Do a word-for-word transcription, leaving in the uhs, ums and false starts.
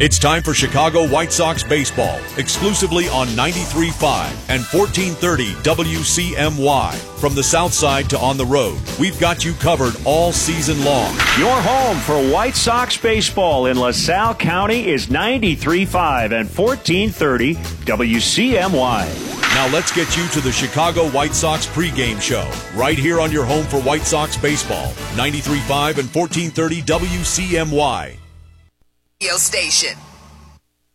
It's time for Chicago White Sox baseball, exclusively on ninety-three point five and fourteen thirty W C M Y. From the south side to on the road, we've got you covered all season long. Your home for White Sox baseball in LaSalle County is ninety-three point five and fourteen thirty W C M Y. Now let's get you to the Chicago White Sox pregame show, right here on your home for White Sox baseball, ninety-three point five and fourteen thirty W C M Y. Radio station.